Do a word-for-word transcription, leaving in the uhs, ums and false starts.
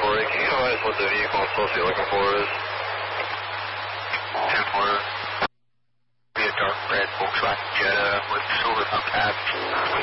forty, can you advise what the vehicle I'm supposed to be looking for is? ten four. Be a dark red Volkswagen Jetta with silver hubcaps.